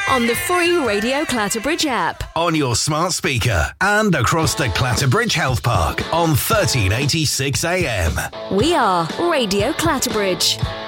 on the free Radio Clatterbridge app, on your smart speaker, and across the Clatterbridge Health Park on 1386 AM. We are Radio Clatterbridge.